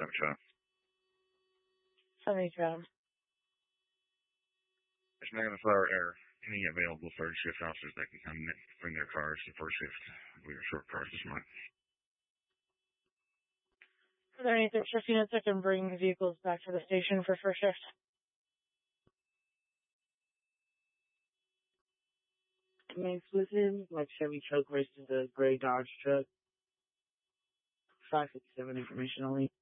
72. It's not going to fire air. Any available third shift officers that can come in, bring their cars to first shift. We are short cars this month. Are there any third shift units that can bring vehicles back to the station for first shift? Main Splitting, like Chevy truck versus the gray Dodge truck. 557 information only.